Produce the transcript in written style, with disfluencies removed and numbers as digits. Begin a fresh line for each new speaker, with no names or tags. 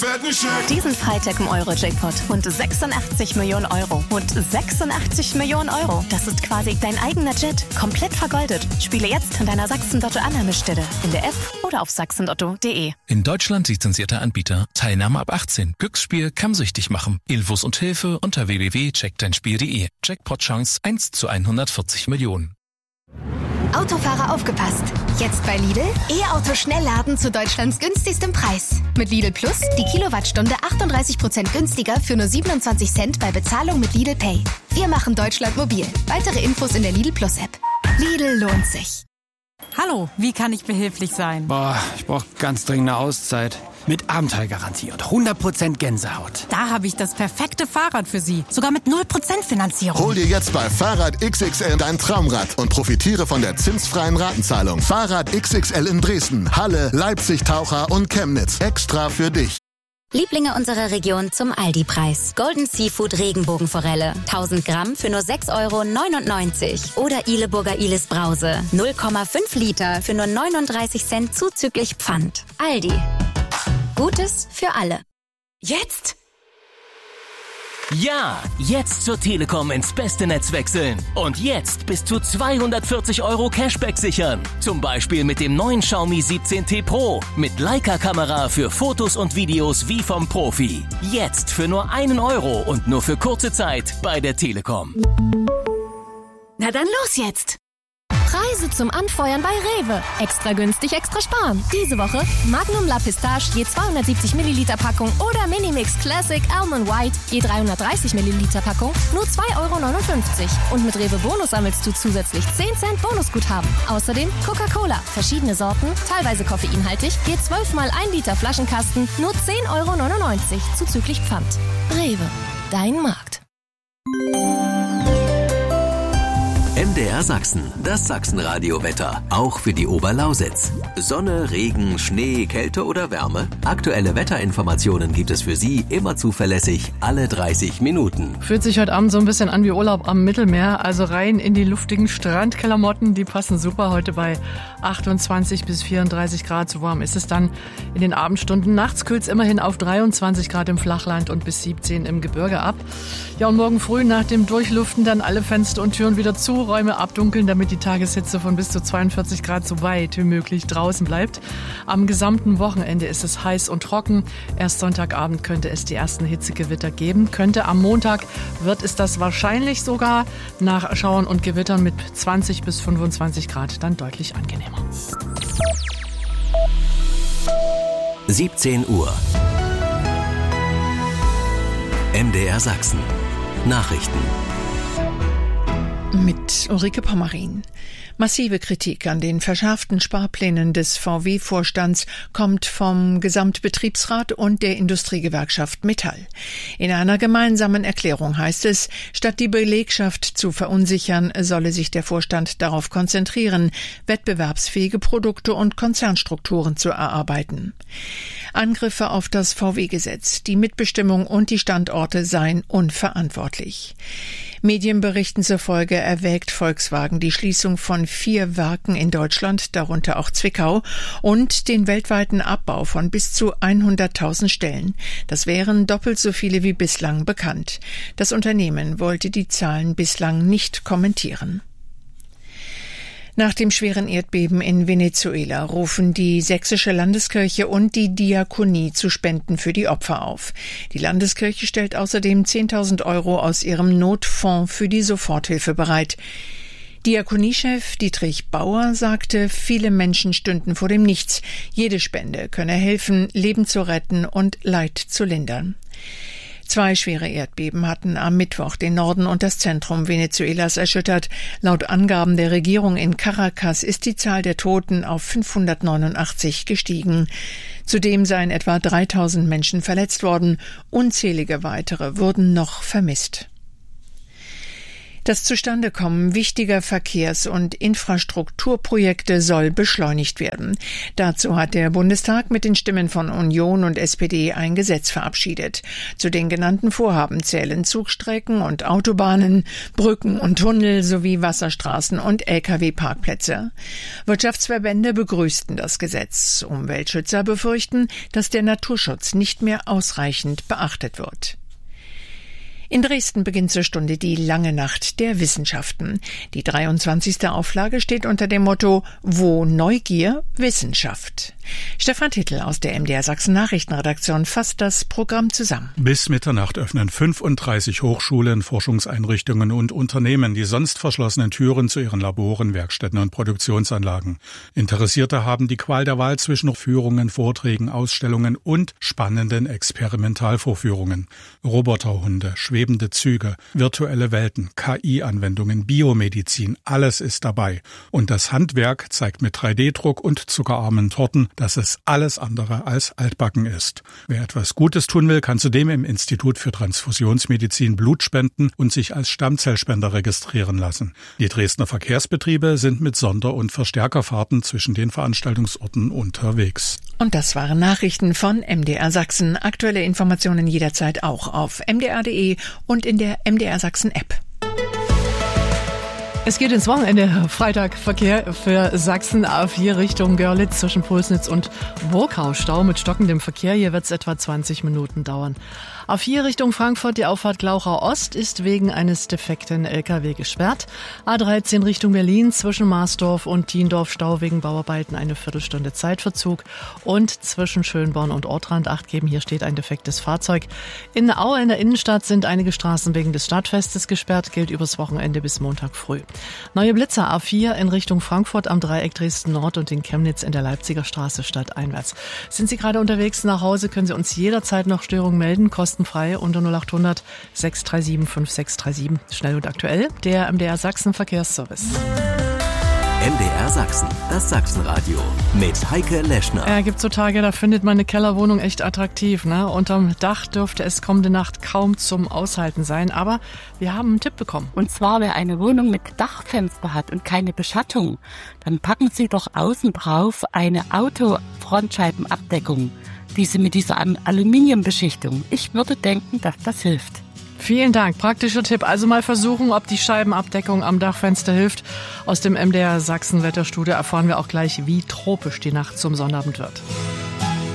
Diesen Freitag im Euro-Jackpot. Rund 86 Millionen Euro. Rund 86 Millionen Euro. Das ist quasi dein eigener Jet. Komplett vergoldet. Spiele jetzt in deiner Sachsen-Lotto-Annahmestelle. In der App oder auf sachsenlotto.de.
In Deutschland lizenzierter Anbieter. Teilnahme ab 18. Glücksspiel kann süchtig machen. Infos und Hilfe unter www.checkdeinspiel.de. Jackpot-Chance 1 zu 140 Millionen.
Autofahrer aufgepasst! Jetzt bei Lidl E-Auto-Schnellladen zu Deutschlands günstigstem Preis. Mit Lidl Plus die Kilowattstunde 38% günstiger für nur 27 Cent bei Bezahlung mit Lidl Pay. Wir machen Deutschland mobil. Weitere Infos in der Lidl Plus App. Lidl lohnt sich.
Hallo, wie kann ich behilflich sein?
Ich brauche ganz dringend eine Auszeit. Mit Abenteuergarantie und 100% Gänsehaut.
Da habe ich das perfekte Fahrrad für Sie. Sogar mit 0% Finanzierung.
Hol dir jetzt bei Fahrrad XXL dein Traumrad und profitiere von der zinsfreien Ratenzahlung. Fahrrad XXL in Dresden, Halle, Leipzig, Taucher und Chemnitz. Extra für dich.
Lieblinge unserer Region zum Aldi-Preis. Golden Seafood Regenbogenforelle. 1000 Gramm für nur 6,99 €. Oder Ileburger Ilis Brause. 0,5 Liter für nur 39 Cent zuzüglich Pfand. Aldi. Gutes für alle.
Jetzt? Ja, jetzt zur Telekom ins beste Netz wechseln. Und jetzt bis zu 240 € Cashback sichern. Zum Beispiel mit dem neuen Xiaomi 17T Pro. Mit Leica-Kamera für Fotos und Videos wie vom Profi. Jetzt für nur 1 € und nur für kurze Zeit bei der Telekom.
Na dann los jetzt! Preise zum Anfeuern bei Rewe. Extra günstig, extra sparen. Diese Woche Magnum La Pistache je 270 Milliliter Packung oder Minimix Classic Almond White je 330 Milliliter Packung nur 2,59 €. Und mit Rewe Bonus sammelst du zusätzlich 10 Cent Bonusguthaben. Außerdem Coca-Cola, verschiedene Sorten, teilweise koffeinhaltig, je 12 mal 1 Liter Flaschenkasten nur 10,99 € zuzüglich Pfand. Rewe, dein Markt.
MDR Sachsen, das Sachsenradio-Wetter, auch für die Oberlausitz. Sonne, Regen, Schnee, Kälte oder Wärme? Aktuelle Wetterinformationen gibt es für Sie immer zuverlässig, alle 30 Minuten.
Fühlt sich heute Abend so ein bisschen an wie Urlaub am Mittelmeer, also rein in die luftigen Strandklamotten, die passen super heute bei 28 bis 34 Grad. So warm ist es dann in den Abendstunden. Nachts kühlt es immerhin auf 23 Grad im Flachland und bis 17 im Gebirge ab. Ja, und morgen früh nach dem Durchlüften dann alle Fenster und Türen wieder zu, Räume abdunkeln, damit die Tageshitze von bis zu 42 Grad so weit wie möglich draußen bleibt. Am gesamten Wochenende ist es heiß und trocken. Erst Sonntagabend könnte es die ersten Hitzegewitter geben. Am Montag wird es das wahrscheinlich sogar nach Schauern und Gewittern mit 20 bis 25 Grad dann deutlich angenehmer.
17 Uhr. MDR Sachsen. Nachrichten.
Mit Ulrike Pommerin. Massive Kritik an den verschärften Sparplänen des VW-Vorstands kommt vom Gesamtbetriebsrat und der Industriegewerkschaft Metall. In einer gemeinsamen Erklärung heißt es, statt die Belegschaft zu verunsichern, solle sich der Vorstand darauf konzentrieren, wettbewerbsfähige Produkte und Konzernstrukturen zu erarbeiten. Angriffe auf das VW-Gesetz, die Mitbestimmung und die Standorte seien unverantwortlich. Medienberichten zufolge erwägt Volkswagen die Schließung von 4 Werken in Deutschland, darunter auch Zwickau, und den weltweiten Abbau von bis zu 100.000 Stellen. Das wären doppelt so viele wie bislang bekannt. Das Unternehmen wollte die Zahlen bislang nicht kommentieren. Nach dem schweren Erdbeben in Venezuela rufen die Sächsische Landeskirche und die Diakonie zu Spenden für die Opfer auf. Die Landeskirche stellt außerdem 10.000 € aus ihrem Notfonds für die Soforthilfe bereit. Diakoniechef Dietrich Bauer sagte, viele Menschen stünden vor dem Nichts. Jede Spende könne helfen, Leben zu retten und Leid zu lindern. 2 schwere Erdbeben hatten am Mittwoch den Norden und das Zentrum Venezuelas erschüttert. Laut Angaben der Regierung in Caracas ist die Zahl der Toten auf 589 gestiegen. Zudem seien etwa 3.000 Menschen verletzt worden. Unzählige weitere wurden noch vermisst. Das Zustandekommen wichtiger Verkehrs- und Infrastrukturprojekte soll beschleunigt werden. Dazu hat der Bundestag mit den Stimmen von Union und SPD ein Gesetz verabschiedet. Zu den genannten Vorhaben zählen Zugstrecken und Autobahnen, Brücken und Tunnel sowie Wasserstraßen und Lkw-Parkplätze. Wirtschaftsverbände begrüßten das Gesetz. Umweltschützer befürchten, dass der Naturschutz nicht mehr ausreichend beachtet wird. In Dresden beginnt zur Stunde die Lange Nacht der Wissenschaften. Die 23. Auflage steht unter dem Motto Wo Neugier, Wissenschaft. Stefan Tittel aus der MDR Sachsen Nachrichtenredaktion fasst das Programm zusammen.
Bis Mitternacht öffnen 35 Hochschulen, Forschungseinrichtungen und Unternehmen die sonst verschlossenen Türen zu ihren Laboren, Werkstätten und Produktionsanlagen. Interessierte haben die Qual der Wahl zwischen Führungen, Vorträgen, Ausstellungen und spannenden Experimentalvorführungen. Roboterhunde, schwebende Züge, virtuelle Welten, KI-Anwendungen, Biomedizin, alles ist dabei. Und das Handwerk zeigt mit 3D-Druck und zuckerarmen Torten, dass es alles andere als altbacken ist. Wer etwas Gutes tun will, kann zudem im Institut für Transfusionsmedizin Blut spenden und sich als Stammzellspender registrieren lassen. Die Dresdner Verkehrsbetriebe sind mit Sonder- und Verstärkerfahrten zwischen den Veranstaltungsorten unterwegs.
Und das waren Nachrichten von MDR Sachsen. Aktuelle Informationen jederzeit auch auf mdr.de und in der MDR Sachsen App.
Es geht ins Wochenende. Freitagverkehr für Sachsen A4 Richtung Görlitz zwischen Pulsnitz und Burgau. Stau mit stockendem Verkehr. Hier wird es etwa 20 Minuten dauern. A4 Richtung Frankfurt, die Auffahrt Glauchau Ost ist wegen eines defekten LKW gesperrt. A13 Richtung Berlin zwischen Marsdorf und Tiendorf Stau wegen Bauarbeiten eine Viertelstunde Zeitverzug. Und zwischen Schönborn und Ortrand Acht geben, hier steht ein defektes Fahrzeug. In Aue in der Innenstadt sind einige Straßen wegen des Stadtfestes gesperrt, gilt übers Wochenende bis Montag früh. Neue Blitzer A4 in Richtung Frankfurt am Dreieck Dresden Nord und in Chemnitz in der Leipziger Straße stadteinwärts. Sind Sie gerade unterwegs nach Hause, können Sie uns jederzeit noch Störungen melden, kostenfrei unter 0800 637 5637. Schnell und aktuell, der MDR Sachsen Verkehrsservice.
MDR Sachsen, das Sachsenradio mit Heike Leschner.
Ja, gibt so Tage, da findet man eine Kellerwohnung echt attraktiv, ne? Unterm Dach dürfte es kommende Nacht kaum zum Aushalten sein, aber wir haben einen Tipp bekommen.
Und zwar, wer eine Wohnung mit Dachfenster hat und keine Beschattung, dann packen Sie doch außen drauf eine Autofrontscheibenabdeckung, diese mit dieser Aluminiumbeschichtung. Ich würde denken, dass das hilft.
Vielen Dank. Praktischer Tipp. Also mal versuchen, ob die Scheibenabdeckung am Dachfenster hilft. Aus dem MDR Sachsen Wetterstudio erfahren wir auch gleich, wie tropisch die Nacht zum Sonnabend wird.